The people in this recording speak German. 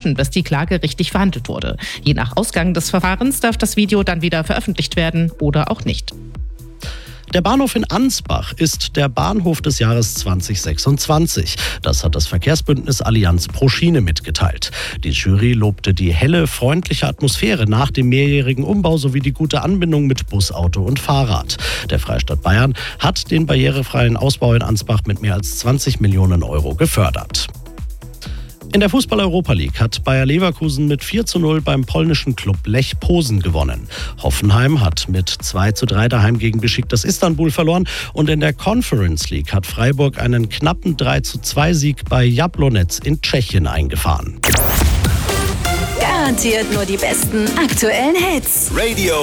überprüfen, bis die Klage richtig verhandelt wurde. Je nach Ausgang des Verfahrens darf das Video dann wieder veröffentlicht werden oder auch nicht. Der Bahnhof in Ansbach ist der Bahnhof des Jahres 2026. Das hat das Verkehrsbündnis Allianz pro Schiene mitgeteilt. Die Jury lobte die helle, freundliche Atmosphäre nach dem mehrjährigen Umbau sowie die gute Anbindung mit Bus, Auto und Fahrrad. Der Freistaat Bayern hat den barrierefreien Ausbau in Ansbach mit mehr als 20 Millionen Euro gefördert. In der Fußball-Europa League hat Bayer Leverkusen mit 4:0 beim polnischen Klub Lech Posen gewonnen. Hoffenheim hat mit 2:3 daheim gegen Besiktas Istanbul verloren und in der Conference League hat Freiburg einen knappen 3:2-Sieg bei Jablonec in Tschechien eingefahren. Garantiert nur die besten aktuellen Hits. Radio